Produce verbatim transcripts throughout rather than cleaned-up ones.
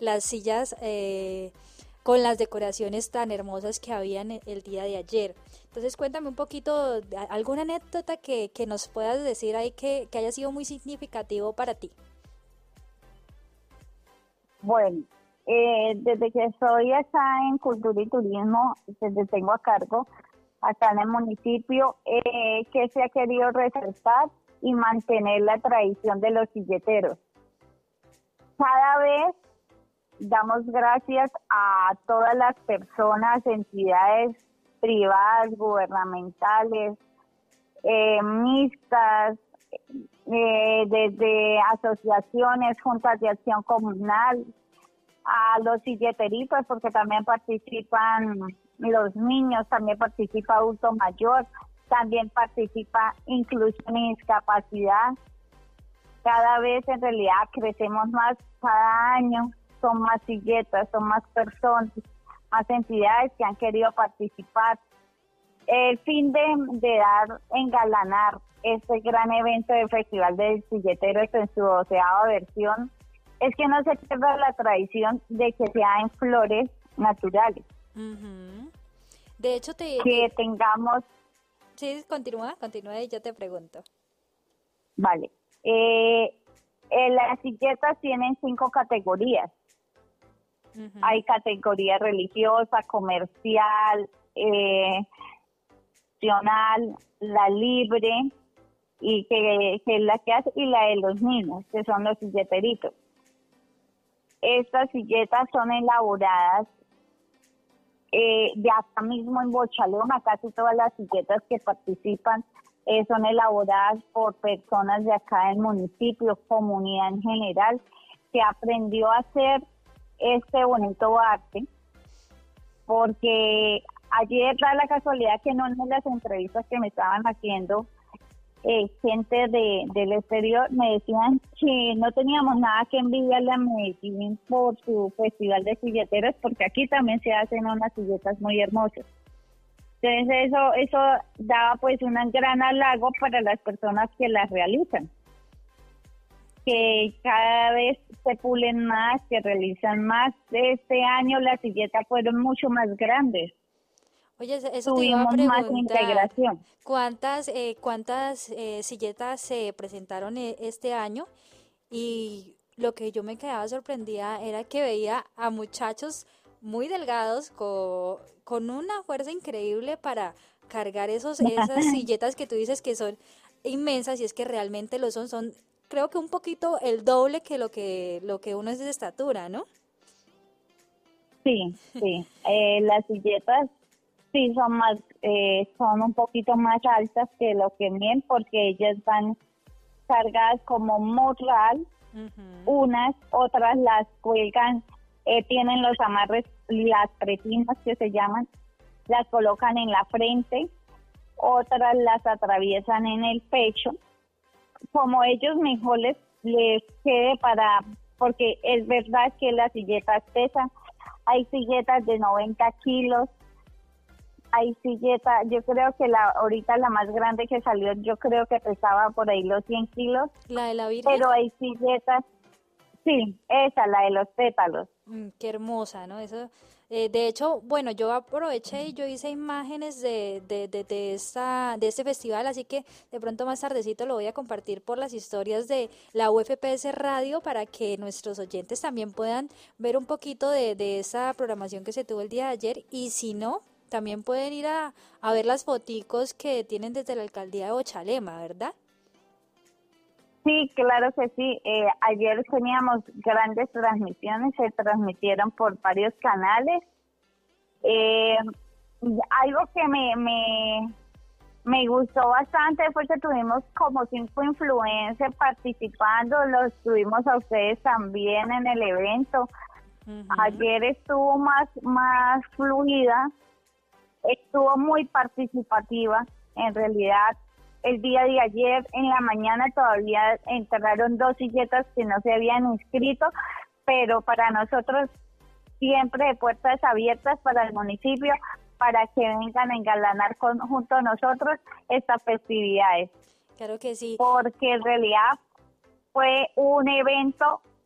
las sillas eh, con las decoraciones tan hermosas que habían el, el día de ayer. Entonces cuéntame un poquito, de- alguna anécdota que, que nos puedas decir ahí que, que haya sido muy significativo para ti. Bueno, eh, desde que estoy acá en Cultura y Turismo, desde tengo a cargo acá en el municipio, eh, que se ha querido resaltar y mantener la tradición de los silleteros. Cada vez damos gracias a todas las personas, entidades privadas, gubernamentales, eh, mixtas, eh, desde asociaciones, juntas de acción comunal, a los silleteritos, porque también participan los niños, también participa adulto mayor, también participa inclusión y discapacidad. Cada vez en realidad crecemos más, cada año son más silletas, son más personas, más entidades que han querido participar. El fin de, de dar, engalanar este gran evento del Festival de Silleteros en su doceava versión es que no se pierda la tradición de que sea en flores naturales, Ujú. De hecho, te, que te- tengamos, sí, continúa, continúa y yo te pregunto. vale, eh, eh, las silletas tienen cinco categorías. Ujú. Hay categoría religiosa, comercial, eh, opcional, la libre, y que, que es la que hace, y la de los niños, que son los silleteritos. Estas silletas son elaboradas eh, de acá mismo en Bochaloma. Casi todas las silletas que participan eh, son elaboradas por personas de acá del municipio, comunidad en general, que aprendió a hacer este bonito arte, porque ayer da la casualidad que no en las entrevistas que me estaban haciendo, eh, gente de, del exterior me decían que no teníamos nada que envidiarle a Medellín por su festival de silleteros, porque aquí también se hacen unas silletas muy hermosas. Entonces eso, eso daba pues un gran halago para las personas que las realizan, que cada vez se pulen más, que realizan más. Este año las silletas fueron mucho más grandes, Oye, eso eso te iba a tuvimos más preguntar, integración. ¿cuántas, eh, cuántas eh, silletas se presentaron e- este año? Y lo que yo me quedaba sorprendida era que veía a muchachos muy delgados co- con una fuerza increíble para cargar esos, esas silletas que tú dices que son inmensas y es que realmente lo son, son creo que un poquito el doble que lo que, lo que uno es de estatura, ¿no? Sí, sí. Eh, las silletas sí son más, eh, son un poquito más altas que lo que miden, porque ellas van cargadas como morral, Ujú. unas, otras las cuelgan, eh, tienen los amarres, las pretinas que se llaman, las colocan en la frente, otras las atraviesan en el pecho, como ellos mejor les, les quede para, porque es verdad que las silletas pesan. Hay silletas de noventa kilos, hay silletas, yo creo que la ahorita la más grande que salió, yo creo que pesaba por ahí los cien kilos, La de la Virgen. pero hay silletas, sí, esa, la de los pétalos. Mm, qué hermosa, ¿no? Eso, eh, de hecho, bueno, yo aproveché y yo hice imágenes de, de, de, de esta, de este festival, así que de pronto más tardecito lo voy a compartir por las historias de la U F P S Radio para que nuestros oyentes también puedan ver un poquito de, de esa programación que se tuvo el día de ayer y si no, también pueden ir a, a ver las foticos que tienen desde la alcaldía de Bochalema, ¿verdad? Sí, claro que sí. Eh, ayer teníamos grandes transmisiones, se transmitieron por varios canales. Eh, algo que me, me, me gustó bastante fue que tuvimos como cinco influencers participando, los tuvimos a ustedes también en el evento. Ujú. Ayer estuvo más, más fluida, estuvo muy participativa. En realidad, el día de ayer, en la mañana, todavía entraron dos silletas que no se habían inscrito, pero para nosotros siempre de puertas abiertas para el municipio, para que vengan a engalanar con, junto a nosotros estas festividades, Claro que sí. porque en realidad fue un evento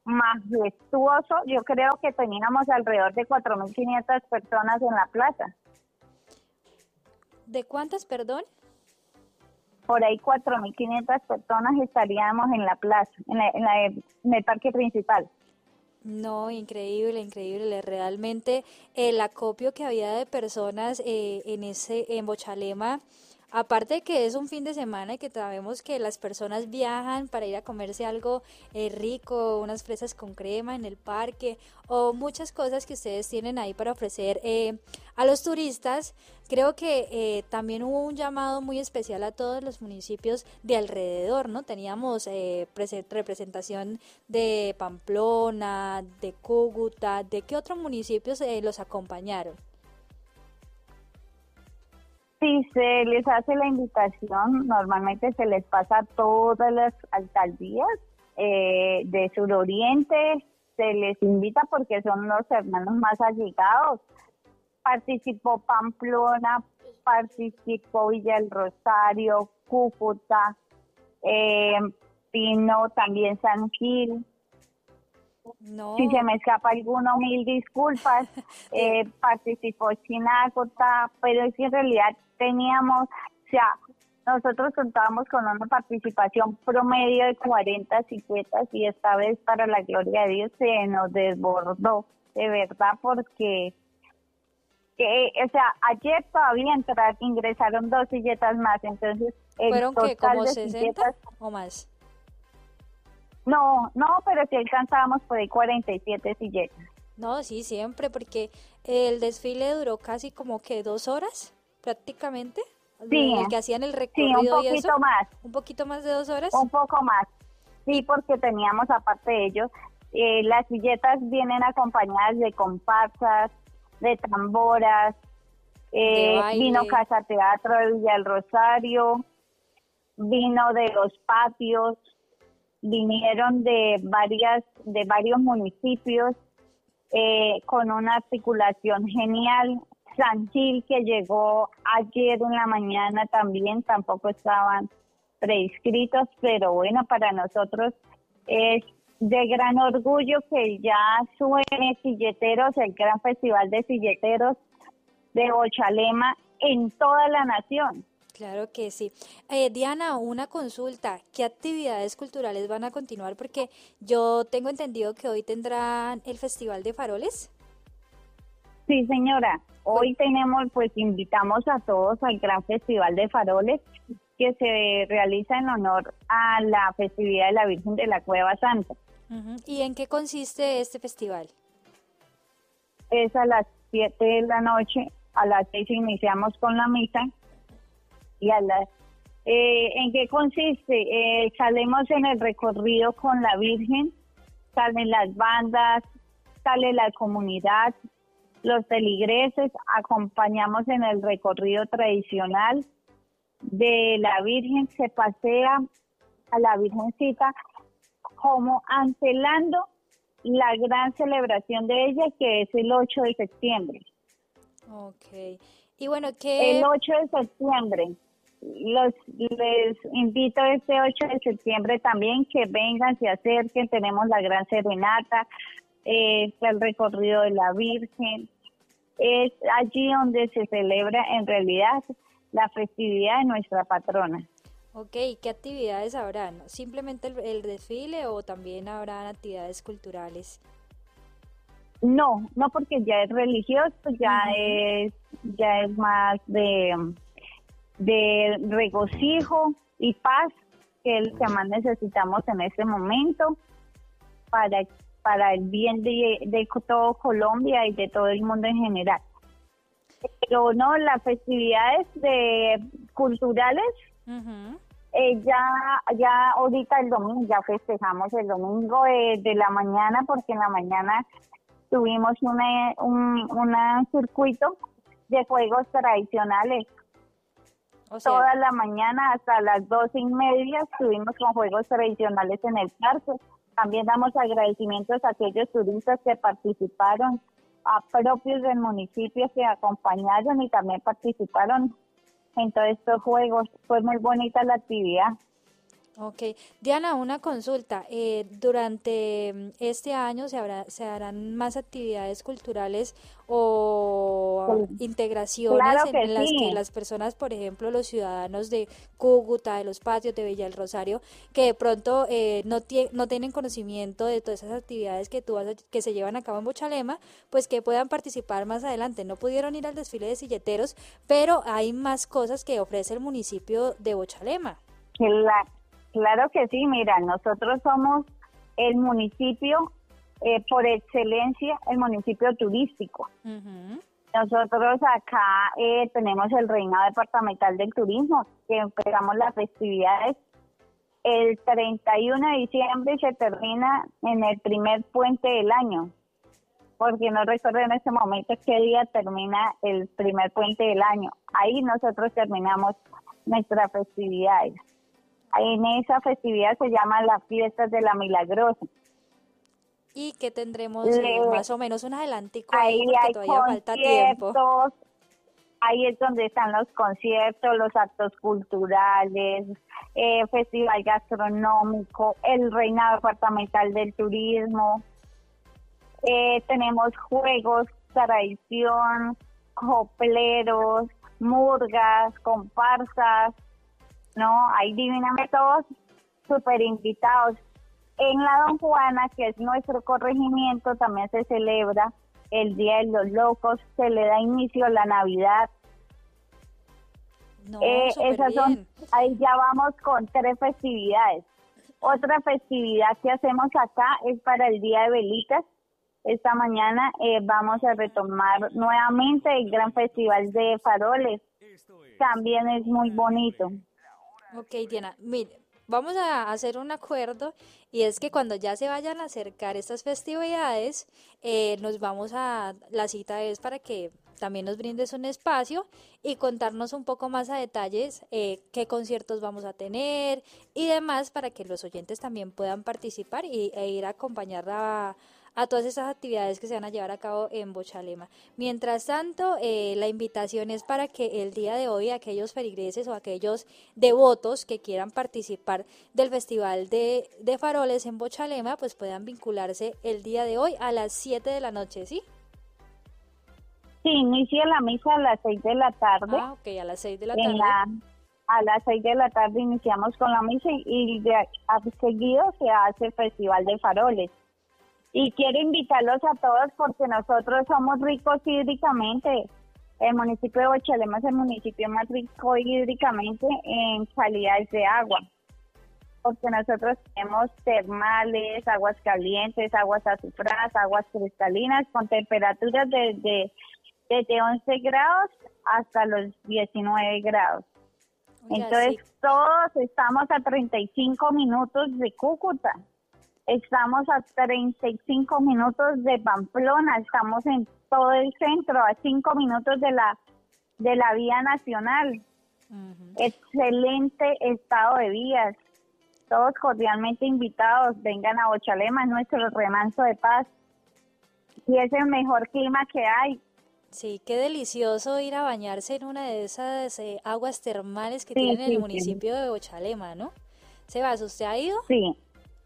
majestuoso. Yo creo que teníamos alrededor de cuatro mil quinientas personas en la plaza. ¿De cuántas, perdón? Por ahí cuatro mil quinientas personas estaríamos en la plaza, en, la, en, la, en el parque principal. No, increíble, increíble. Realmente el acopio que había de personas eh, en ese, en Bochalema, aparte de que es un fin de semana y que sabemos que las personas viajan para ir a comerse algo eh, rico, unas fresas con crema en el parque o muchas cosas que ustedes tienen ahí para ofrecer eh, a los turistas, creo que eh, también hubo un llamado muy especial a todos los municipios de alrededor, ¿no? Teníamos eh, representación de Pamplona, de Cúcuta, ¿de qué otros municipios eh, los acompañaron? Sí, se les hace la invitación, normalmente se les pasa a todas las alcaldías eh, de suroriente, se les invita porque son los hermanos más allegados. Participó Pamplona, participó Villa del Rosario, Cúcuta, eh, vino también San Gil. No. Si se me escapa alguno, mil disculpas. eh, participó Chinácota, pero es que en realidad teníamos, o sea, nosotros contábamos con una participación promedio de cuarenta cincuenta y esta vez, para la gloria de Dios, se nos desbordó, de verdad, porque, que, o sea, ayer todavía entrar, ingresaron dos silletas más, entonces el ¿Fueron total que como de sesenta silletas, o más? No, no, pero si alcanzábamos por ahí cuarenta y siete silletas. No, sí, siempre, porque el desfile duró casi como que dos horas, prácticamente. Sí, El que hacían el sí, un recorrido y eso. poquito más. Un poquito más de dos horas. Un poco más. Sí, porque teníamos, aparte de ello, eh, las silletas vienen acompañadas de comparsas, de tamboras, De eh, baile. vino Casa Teatro de Villa del Rosario, vino de los patios, vinieron de varias, de varios municipios, eh, con una articulación genial. San Gil, que llegó ayer en la mañana también, tampoco estaban preinscritos, pero bueno, para nosotros es de gran orgullo que ya suene Silleteros, el gran festival de silleteros de Bochalema en toda la nación. Claro que sí. Eh, Diana, una consulta. ¿Qué actividades culturales van a continuar? Porque yo tengo entendido que hoy tendrán el Festival de Faroles. Sí, señora. Hoy tenemos, pues invitamos a todos al gran Festival de Faroles que se realiza en honor a la festividad de la Virgen de la Cueva Santa. Uh-huh. ¿Y en qué consiste este festival? Es a las siete de la noche, a las seis iniciamos con la misa y a las... Eh, ¿En qué consiste? Eh, salimos en el recorrido con la Virgen, salen las bandas, sale la comunidad, los feligreses, acompañamos en el recorrido tradicional de la Virgen, se pasea a la Virgencita como anhelando la gran celebración de ella, que es el ocho de septiembre. Ok. Y bueno, ¿qué...? El ocho de septiembre. Los, les invito este ocho de septiembre también que vengan, se acerquen, tenemos la gran serenata, eh, el recorrido de la Virgen. Es allí donde se celebra en realidad la festividad de nuestra patrona. Ok, ¿qué actividades habrán? ¿Simplemente el, el desfile o también habrán actividades culturales? No, no, porque ya es religioso, ya Uh-huh. es ya es más de, de regocijo y paz, que es lo que más necesitamos en este momento para, para el bien de, de todo Colombia y de todo el mundo en general. Pero no, las festividades de culturales, Uh-huh. eh, ya ya ahorita el domingo, ya festejamos el domingo eh, de la mañana, porque en la mañana tuvimos una, un una circuito de juegos tradicionales. O sea, Toda la mañana hasta las doce y media estuvimos con juegos tradicionales en el parque. También damos agradecimientos a aquellos turistas que participaron, a propios del municipio que acompañaron y también participaron en todos estos juegos. Fue muy bonita la actividad. Ok, Diana, una consulta. Eh, durante mm, este año se habrá, se harán más actividades culturales o Sí, integraciones claro en, que en las que sí. las personas, por ejemplo, los ciudadanos de Cúcuta, de los patios de Villa del Rosario, que de pronto eh, no, tie- no tienen conocimiento de todas esas actividades que tú vas a- que se llevan a cabo en Bochalema, pues que puedan participar más adelante. No pudieron ir al desfile de silleteros, pero hay más cosas que ofrece el municipio de Bochalema. Cla- claro que sí, mira, nosotros somos el municipio, eh, por excelencia, el municipio turístico. Ujú. Nosotros acá eh, tenemos el Reinado Departamental del Turismo, que empezamos las festividades el treinta y uno de diciembre y se termina en el primer puente del año, porque no recuerdo en este momento qué día termina el primer puente del año. Ahí nosotros terminamos nuestras festividades. En esa festividad se llaman las fiestas de la Milagrosa. Y que tendremos eh, Le- más o menos un adelantico ahí ahí porque hay todavía falta tiempo. conciertos, ahí es donde están los conciertos, los actos culturales, eh, festival gastronómico, el Reinado Departamental del Turismo, eh, tenemos juegos, tradición, copleros, murgas, comparsas, ¿no? Ahí divinamente todos súper invitados. En la Don Juana, que es nuestro corregimiento, también se celebra el Día de los Locos, se le da inicio a la Navidad. No, Eh, súper esas son, bien. ahí ya vamos con tres festividades. Otra festividad que hacemos acá es para el Día de Velitas. Esta mañana eh, vamos a retomar nuevamente el gran festival de faroles. También es muy bonito. Ok, Diana, mire, vamos a hacer un acuerdo y es que cuando ya se vayan a acercar estas festividades, eh, nos vamos a, la cita es para que también nos brindes un espacio y contarnos un poco más a detalles eh, qué conciertos vamos a tener y demás para que los oyentes también puedan participar y, e ir a acompañar a, a todas esas actividades que se van a llevar a cabo en Bochalema. Mientras tanto, eh, la invitación es para que el día de hoy aquellos feligreses o aquellos devotos que quieran participar del Festival de, de Faroles en Bochalema, pues puedan vincularse el día de hoy a las siete de la noche, ¿sí? Sí, inicia la misa a las seis de la tarde. Ah, ok, a las seis de la En tarde. la, a las seis de la tarde iniciamos con la misa y, y de, a- seguido se hace el Festival de Faroles. Y quiero invitarlos a todos porque nosotros somos ricos hídricamente. El municipio de Bochalema es el municipio más rico hídricamente en calidades de agua, porque nosotros tenemos termales, aguas calientes, aguas azufradas, aguas cristalinas con temperaturas desde, desde once grados hasta los diecinueve grados. Oiga, Entonces sí. todos estamos a treinta y cinco minutos de Cúcuta. Estamos a treinta y cinco minutos de Pamplona, estamos en todo el centro, a cinco minutos de la de la vía nacional. Ujú. Excelente estado de vías. Todos cordialmente invitados, vengan a Bochalema, es nuestro remanso de paz. Y es el mejor clima que hay. Sí, qué delicioso ir a bañarse en una de esas eh, aguas termales que Sí, tienen en el sí, sí. municipio de Bochalema, ¿no? Sebas, ¿usted ha ido? Sí.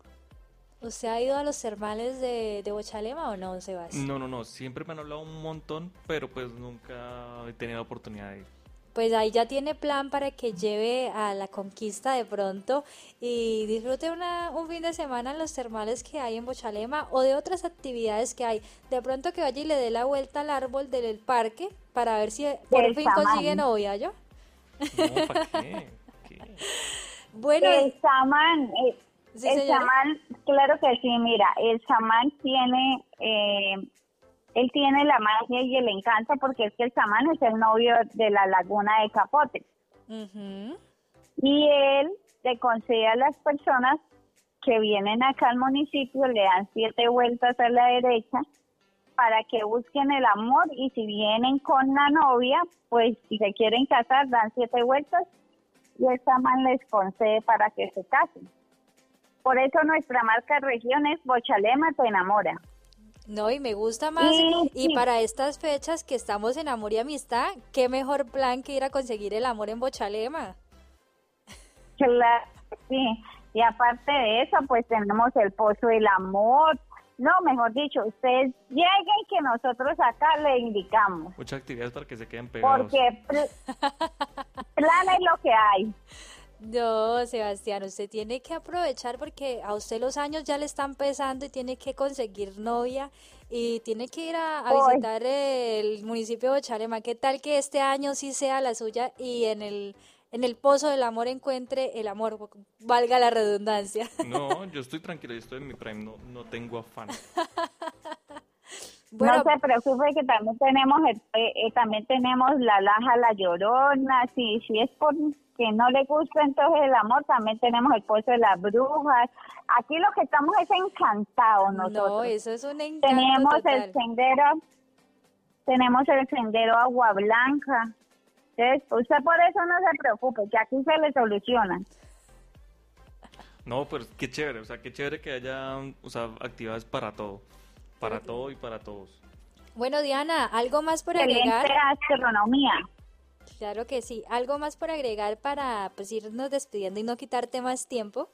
¿Usted ha ido a los termales de, de Bochalema o no, Sebas? No, no, no, siempre me han hablado un montón, pero pues nunca he tenido oportunidad de ir. Pues ahí ya tiene plan para que lleve a la conquista de pronto y disfrute una, un fin de semana en los termales que hay en Bochalema o de otras actividades que hay. De pronto que vaya y le dé la vuelta al árbol del parque para ver si por El fin consigue samán. novia, ¿yo? No, ¿para qué? ¿Qué? Bueno, El samán, eh, sí, el señora. samán, claro que sí, mira, el samán tiene, eh, él tiene la magia y el encanto porque es que el samán es el novio de la laguna de Capote. Ujú. Y él le concede a las personas que vienen acá al municipio, le dan siete vueltas a la derecha para que busquen el amor y si vienen con la novia, pues si se quieren casar, dan siete vueltas y el samán les concede para que se casen. Por eso nuestra marca de región es Bochalema te enamora. No, y me gusta más. Y Y sí, para estas fechas que estamos en amor y amistad, qué mejor plan que ir a conseguir el amor en Bochalema. claro, sí. Y aparte de eso, pues tenemos el Pozo del Amor. No, mejor dicho, ustedes lleguen que nosotros acá le indicamos. Muchas actividades para que se queden pegados. Porque pl- plan es lo que hay. No, Sebastián, usted tiene que aprovechar porque a usted los años ya le están pesando y tiene que conseguir novia y tiene que ir a, a Uy. visitar el municipio de Bochalema. ¿Qué tal que este año sí sea la suya y en el en el Pozo del Amor encuentre el amor, valga la redundancia? No, yo estoy tranquilo, yo estoy en mi prime, no, no tengo afán. Bueno, No se preocupe que también tenemos el, eh, eh, también tenemos la Laja La Llorona. Si, si es por que no le gusta entonces el amor, también tenemos el Pozo de las Brujas. Aquí lo que estamos es encantados nosotros. no, eso es un encanto Tenemos total. el sendero, tenemos el sendero Agua Blanca. Entonces, usted por eso no se preocupe, que aquí se le soluciona. No, pero qué chévere, o sea, qué chévere que haya, o sea, actividades para todo, para todo y para todos. Bueno, Diana, ¿algo más por agregar? Excelente astronomía. Claro que sí. ¿Algo más por agregar para pues irnos despidiendo y no quitarte más tiempo?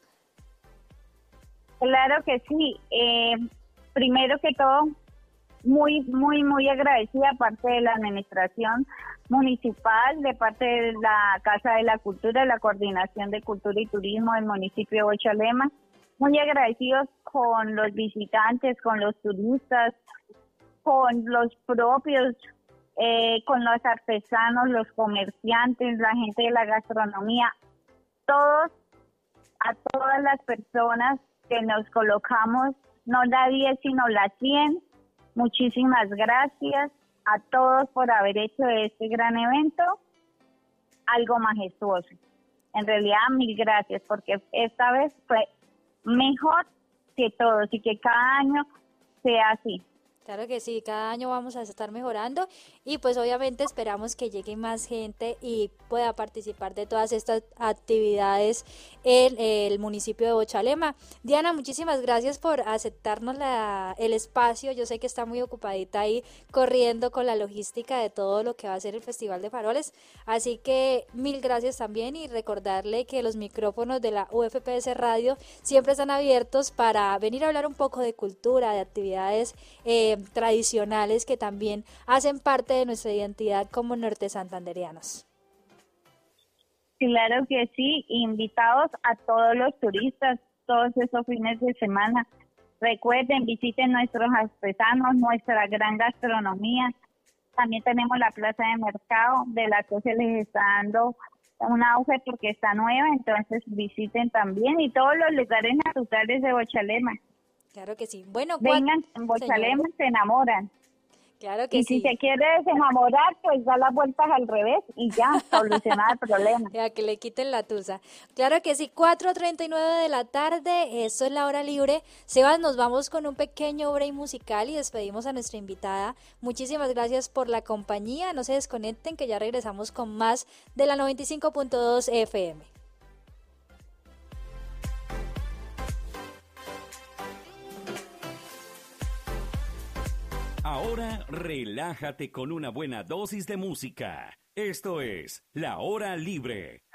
Claro que sí. Eh, primero que todo, muy, muy, muy agradecida parte de la administración municipal, de parte de la Casa de la Cultura, de la Coordinación de Cultura y Turismo del municipio de Bochalema. Muy agradecidos con los visitantes, con los turistas, con los propios, eh, con los artesanos, los comerciantes, la gente de la gastronomía, todos, a todas las personas que nos colocamos, no la diez sino la cien. Muchísimas gracias a todos por haber hecho de este gran evento algo majestuoso. En realidad, mil gracias, porque esta vez fue mejor que todos y que cada año sea así. Claro que sí, cada año vamos a estar mejorando y pues obviamente esperamos que llegue más gente y pueda participar de todas estas actividades en el municipio de Bochalema. Diana, muchísimas gracias por aceptarnos la, el espacio. Yo sé que está muy ocupadita ahí corriendo con la logística de todo lo que va a ser el Festival de Faroles, así que mil gracias también y recordarle que los micrófonos de la U F P S Radio siempre están abiertos para venir a hablar un poco de cultura, de actividades eh, tradicionales que también hacen parte de nuestra identidad como norte santanderianos. Claro que sí, invitados a todos los turistas todos esos fines de semana. Recuerden, visiten nuestros artesanos, nuestra gran gastronomía. También tenemos la plaza de mercado, de la que se les está dando un auge porque está nueva, entonces visiten también, y todos los lugares naturales de Bochalema. Claro que sí. Bueno, vengan, en Bochalema se enamoran. Claro que y sí. si se quiere desenamorar, pues da las vueltas al revés y ya, solucionar el problema. Ya, que le quiten la tusa. Claro que sí, cuatro treinta y nueve de la tarde, esto es la hora libre. Sebas, nos vamos con un pequeño break musical y despedimos a nuestra invitada. Muchísimas gracias por la compañía, no se desconecten que ya regresamos con más de la noventa y cinco punto dos F M. Ahora relájate con una buena dosis de música. Esto es La Hora Libre.